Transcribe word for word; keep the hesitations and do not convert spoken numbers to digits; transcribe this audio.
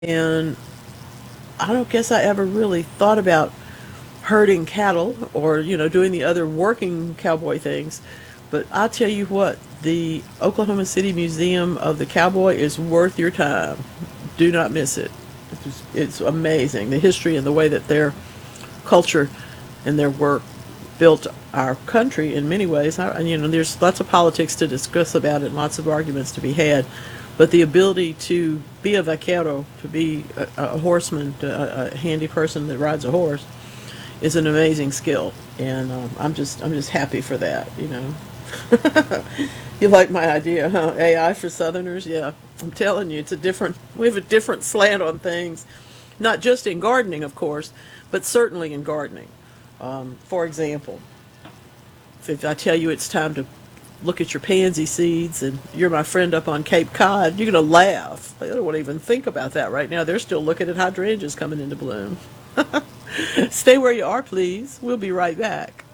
And I don't guess I ever really thought about herding cattle or, you know, doing the other working cowboy things. But I'll tell you what, the Oklahoma City Museum of the Cowboy is worth your time. Do not miss it. It's, just, it's amazing. The history and the way that their culture and their work built our country in many ways. And, you know, there's lots of politics to discuss about it and lots of arguments to be had. But the ability to be a vaquero, to be a, a horseman, a, a handy person that rides a horse, is an amazing skill, and um, I'm just I'm just happy for that. You know, you like my idea, huh? A I for Southerners, yeah. I'm telling you, it's a different. We have a different slant on things, not just in gardening, of course, but certainly in gardening. Um, for example, if I tell you it's time to look at your pansy seeds and you're my friend up on Cape Cod, you're going to laugh. They don't want to even think about that right now. They're still looking at hydrangeas coming into bloom. Stay where you are, please. We'll be right back.